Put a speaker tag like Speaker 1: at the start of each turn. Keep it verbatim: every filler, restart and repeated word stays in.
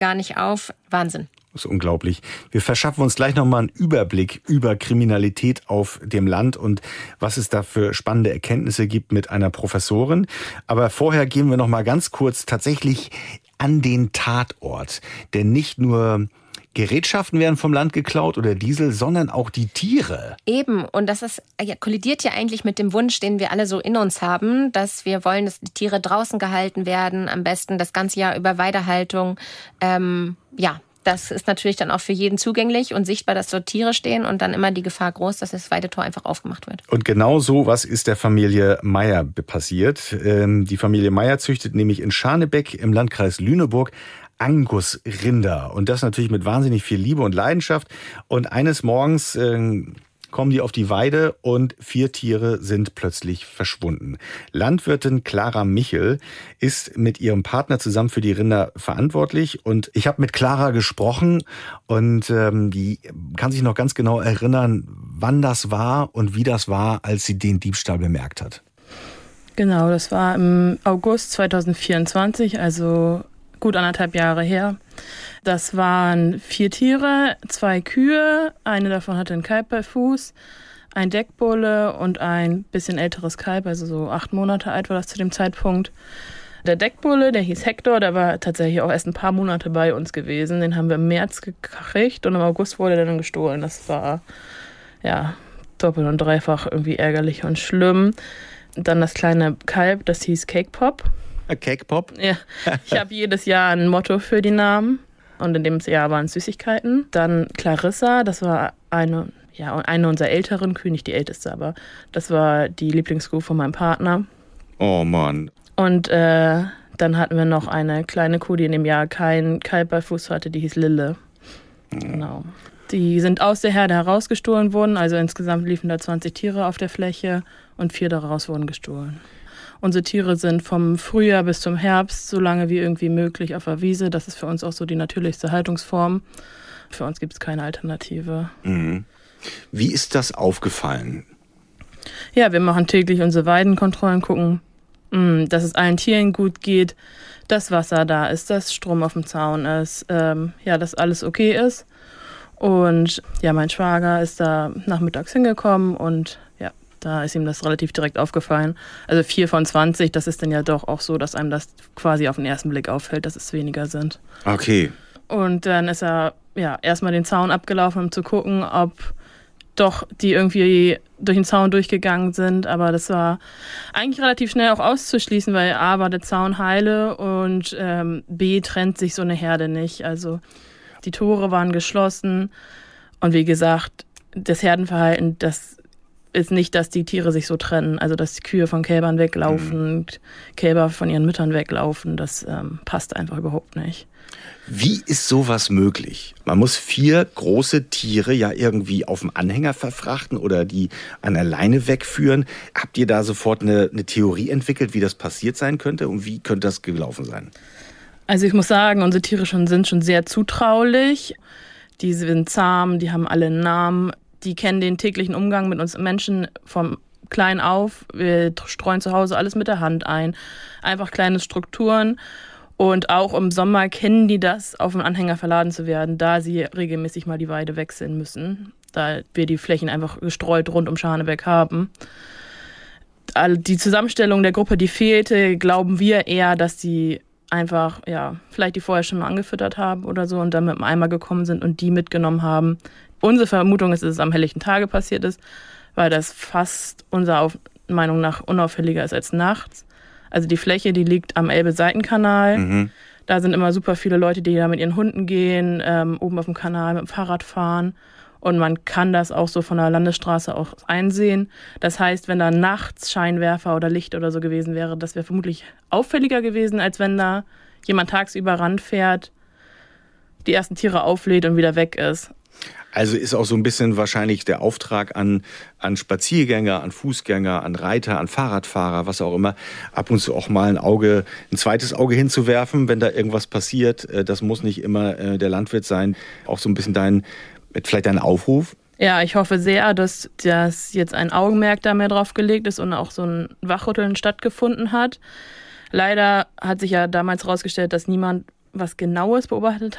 Speaker 1: gar nicht auf. Wahnsinn.
Speaker 2: Das ist unglaublich. Wir verschaffen uns gleich nochmal einen Überblick über Kriminalität auf dem Land und was es da für spannende Erkenntnisse gibt mit einer Professorin. Aber vorher gehen wir nochmal ganz kurz tatsächlich an den Tatort. Denn nicht nur Gerätschaften werden vom Land geklaut oder Diesel, sondern auch die Tiere.
Speaker 1: Eben. Und das ist, ja, kollidiert ja eigentlich mit dem Wunsch, den wir alle so in uns haben, dass wir wollen, dass die Tiere draußen gehalten werden, am besten das ganze Jahr über Weidehaltung. Ähm, ja, das ist natürlich dann auch für jeden zugänglich und sichtbar, dass dort Tiere stehen und dann immer die Gefahr groß, dass das Weidetor einfach aufgemacht wird.
Speaker 2: Und genau so was ist der Familie Meyer passiert. Die Familie Meyer züchtet nämlich in Scharnebeck im Landkreis Lüneburg Angus-Rinder. Und das natürlich mit wahnsinnig viel Liebe und Leidenschaft. Und eines Morgens äh, kommen die auf die Weide und vier Tiere sind plötzlich verschwunden. Landwirtin Clara Michel ist mit ihrem Partner zusammen für die Rinder verantwortlich. Und ich habe mit Clara gesprochen und ähm, die kann sich noch ganz genau erinnern, wann das war und wie das war, als sie den Diebstahl bemerkt hat.
Speaker 3: Genau, das war im August zweitausendvierundzwanzig, also gut anderthalb Jahre her. Das waren vier Tiere, zwei Kühe, eine davon hatte einen Kalb bei Fuß, ein Deckbulle und ein bisschen älteres Kalb, also so acht Monate alt war das zu dem Zeitpunkt. Der Deckbulle, der hieß Hector, der war tatsächlich auch erst ein paar Monate bei uns gewesen. Den haben wir im März gekriegt und im August wurde der dann gestohlen. Das war ja doppelt und dreifach irgendwie ärgerlich und schlimm. Dann das kleine Kalb, das hieß Cake Pop.
Speaker 2: Cake Pop?
Speaker 3: Ja, ich habe jedes Jahr ein Motto für die Namen und in dem Jahr waren es Süßigkeiten. Dann Clarissa, das war eine, ja, eine unserer älteren Kühe, nicht die älteste, aber das war die Lieblingskuh von meinem Partner.
Speaker 2: Oh Mann.
Speaker 3: Und äh, dann hatten wir noch eine kleine Kuh, die in dem Jahr kein Kalb bei Fuß hatte, die hieß Lille. Mhm. Genau. Die sind aus der Herde herausgestohlen worden, also insgesamt liefen da zwanzig Tiere auf der Fläche und vier daraus wurden gestohlen. Unsere Tiere sind vom Frühjahr bis zum Herbst so lange wie irgendwie möglich auf der Wiese. Das ist für uns auch so die natürlichste Haltungsform. Für uns gibt es keine Alternative.
Speaker 2: Mhm. Wie ist das aufgefallen?
Speaker 3: Ja, wir machen täglich unsere Weidenkontrollen, gucken, mh, dass es allen Tieren gut geht, dass Wasser da ist, dass Strom auf dem Zaun ist, ähm, ja, dass alles okay ist. Und ja, mein Schwager ist da nachmittags hingekommen und ja, da ist ihm das relativ direkt aufgefallen. Also vier von zwanzig, das ist dann ja doch auch so, dass einem das quasi auf den ersten Blick auffällt, dass es weniger sind.
Speaker 2: Okay.
Speaker 3: Und dann ist er ja erstmal den Zaun abgelaufen, um zu gucken, ob doch die irgendwie durch den Zaun durchgegangen sind. Aber das war eigentlich relativ schnell auch auszuschließen, weil A war der Zaun heile und ähm, B trennt sich so eine Herde nicht. Also die Tore waren geschlossen und wie gesagt, das Herdenverhalten, das ist nicht, dass die Tiere sich so trennen, also dass die Kühe von Kälbern weglaufen, mhm. Kälber von ihren Müttern weglaufen, das ähm, passt einfach überhaupt nicht.
Speaker 2: Wie ist sowas möglich? Man muss vier große Tiere ja irgendwie auf dem Anhänger verfrachten oder die an der Leine wegführen. Habt ihr da sofort eine, eine Theorie entwickelt, wie das passiert sein könnte und wie könnte das gelaufen sein?
Speaker 3: Also ich muss sagen, unsere Tiere schon, sind schon sehr zutraulich. Die sind zahm, die haben alle einen Namen. Die kennen den täglichen Umgang mit uns Menschen vom klein auf. Wir streuen zu Hause alles mit der Hand ein. Einfach kleine Strukturen. Und auch im Sommer kennen die das, auf dem Anhänger verladen zu werden, da sie regelmäßig mal die Weide wechseln müssen. Da wir die Flächen einfach gestreut rund um Scharnebeck haben. Die Zusammenstellung der Gruppe, die fehlte, glauben wir eher, dass die einfach, ja, vielleicht die vorher schon mal angefüttert haben oder so und dann mit dem Eimer gekommen sind und die mitgenommen haben. Unsere Vermutung ist, dass es am helllichten Tage passiert ist, weil das fast unserer Meinung nach unauffälliger ist als nachts. Also die Fläche, die liegt am Elbe-Seitenkanal. Mhm. Da sind immer super viele Leute, die da mit ihren Hunden gehen, ähm, oben auf dem Kanal mit dem Fahrrad fahren. Und man kann das auch so von der Landesstraße auch einsehen. Das heißt, wenn da nachts Scheinwerfer oder Licht oder so gewesen wäre, das wäre vermutlich auffälliger gewesen, als wenn da jemand tagsüber ranfährt, die ersten Tiere auflädt und wieder weg ist.
Speaker 2: Also ist auch so ein bisschen wahrscheinlich der Auftrag an, an Spaziergänger, an Fußgänger, an Reiter, an Fahrradfahrer, was auch immer, ab und zu auch mal ein Auge, ein zweites Auge hinzuwerfen, wenn da irgendwas passiert. Das muss nicht immer der Landwirt sein. Auch so ein bisschen dein, vielleicht dein Aufruf.
Speaker 3: Ja, ich hoffe sehr, dass, dass jetzt ein Augenmerk da mehr drauf gelegt ist und auch so ein Wachrütteln stattgefunden hat. Leider hat sich ja damals herausgestellt, dass niemand was Genaues beobachtet